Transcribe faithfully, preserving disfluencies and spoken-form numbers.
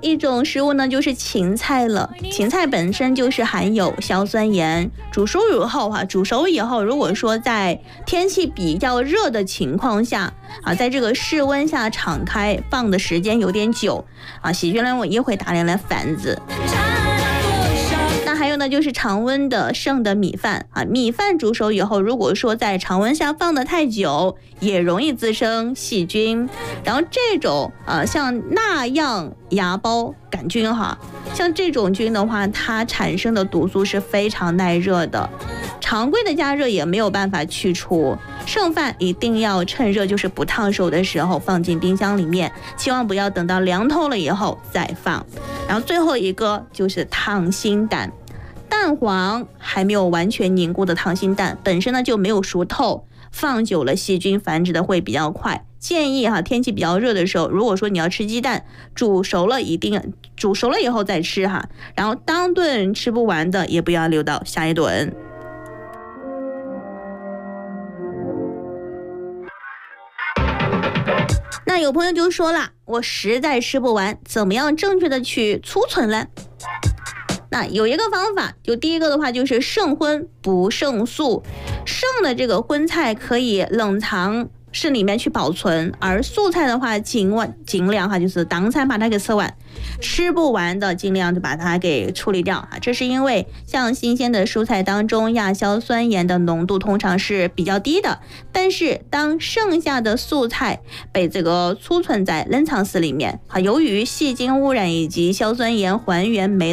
一种食物呢，就是芹菜了。芹菜本身就是含有硝酸盐，煮熟以后哈、啊，煮熟以后，如果说在天气比较热的情况下啊，在这个室温下敞开放的时间有点久啊，细菌呢也会大量的繁殖。那还有呢，就是常温的剩的米饭啊，米饭煮熟以后，如果说在常温下放的太久，也容易滋生细菌。然后这种呃，像那样芽孢杆菌哈，像这种菌的话，它产生的毒素是非常耐热的，常规的加热也没有办法去除。剩饭一定要趁热，就是不烫手的时候放进冰箱里面，千万不要等到凉透了以后再放。然后最后一个就是溏心蛋。蛋黄还没有完全凝固的溏心蛋本身呢就没有熟透，放久了细菌繁殖的会比较快。建议哈，天气比较热的时候，如果说你要吃鸡蛋，煮熟了一定煮熟了以后再吃哈，然后当顿吃不完的也不要留到下一顿。那有朋友就说了，我实在吃不完，怎么样正确的去储存呢？那有一个方法，就第一个的话就是剩荤不剩素，剩的这个荤菜可以冷藏室里面去保存，而素菜的话尽量尽量哈就是当餐把它给吃完，吃不完的尽量就把它给处理掉啊。这是因为像新鲜的蔬菜当中亚硝酸盐的浓度通常是比较低的，但是当剩下的素菜被这个储存在冷藏室里面啊，由于细菌污染以及硝酸盐还原酶